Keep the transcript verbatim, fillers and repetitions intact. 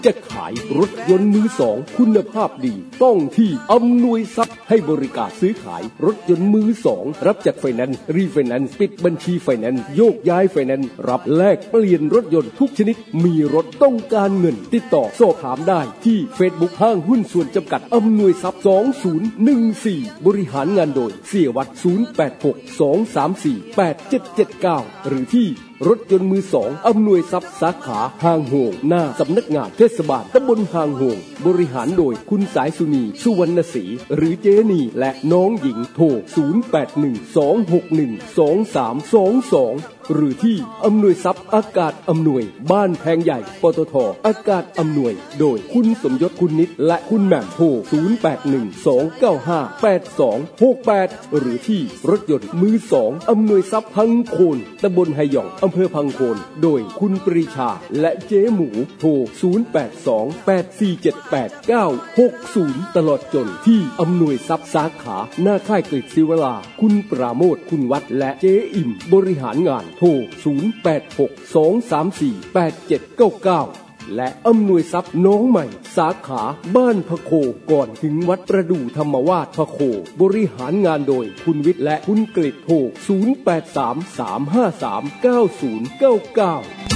จะขายรถยนต์มือสองคุณภาพดีต้องที่อำนวยทรัพย์ให้บริการซื้อขายรถยนต์มือสองรับจากไฟแนนซ์รีไฟแนนซ์ปิดบัญชีไฟแนนซ์โยกย้ายไฟแนนซ์รับแลกเปลี่ยนรถยนต์ทุกชนิดมีรถต้องการเงินติดต่อสอบถามได้ที่ Facebook ห้างหุ้นส่วนจำกัดอำนวยทรัพย์สองศูนย์หนึ่งสี่บริหารงานโดยเสียวัดศูนย์ แปด หก สอง สาม สี่ แปด เจ็ด เจ็ด เก้าหรือที่รถยนต์มือสองอำนวยทรัพย์สาขาห้างโหงหน้าสำนักงานเทศบาลตำบลห้างโหงบริหารโดยคุณสายสุนีสุวรรณศรีหรือเจนีและน้องหญิงโทรศูนย์ แปด หนึ่ง สอง หก หนึ่ง สอง สาม สอง สองหรือที่อำนวยทรัพย์อากาศอำนวยบ้านแพงใหญ่ปตท.อากาศอำนวยโดยคุณสมยศคุณนิดและคุณแหม่มโทรศูนย์ แปด หนึ่ง สอง เก้า ห้า แปด สอง หก แปดหรือที่รถยนต์มือสองอำนวยทรัพย์พังโคนตำบลไหหย่องอำเภอพังโคนโดยคุณปรีชาและเจ๊หมูโทรศูนย์ แปด สอง แปด สี่ เจ็ด แปด เก้า หก ศูนย์ตลอดจนที่อำนวยทรัพย์สาขาหน้าค่ายกฤษศิวราคุณปราโมทย์คุณวัดและเจ๊อิ่มบริหารงานโทรศูนย์ แปด หก สอง สาม สี่ แปด เจ็ด เก้า เก้าและอำนวยทรัพย์น้องใหม่สาขาบ้านพะโคก่อนถึงวัดประดู่ธรรมวาสพะโคบริหารงานโดยคุณวิทย์และคุณกฤษโทรศูนย์ แปด สาม สาม ห้า สาม เก้า ศูนย์ เก้า เก้า